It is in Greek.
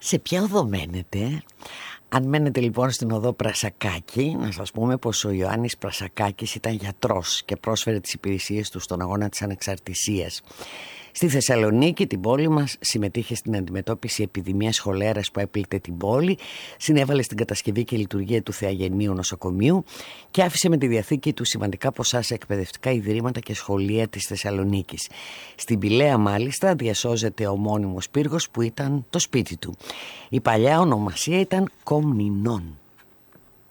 Σε ποια οδό μένετε? Αν μένετε λοιπόν στην οδό Πρασακάκη, να σας πούμε πως ο Ιωάννης Πρασακάκης ήταν γιατρός και πρόσφερε τις υπηρεσίες του στον αγώνα της ανεξαρτησίας. Στη Θεσσαλονίκη, την πόλη μας, συμμετείχε στην αντιμετώπιση επιδημίας χολέρας που έπληκτε την πόλη, συνέβαλε στην κατασκευή και λειτουργία του Θεαγενείου νοσοκομείου και άφησε με τη διαθήκη του σημαντικά ποσά σε εκπαιδευτικά ιδρύματα και σχολεία της Θεσσαλονίκης. Στην Πηλαία μάλιστα διασώζεται ο μόνιμος πύργος που ήταν το σπίτι του. Η παλιά ονομασία ήταν Κομνηνών.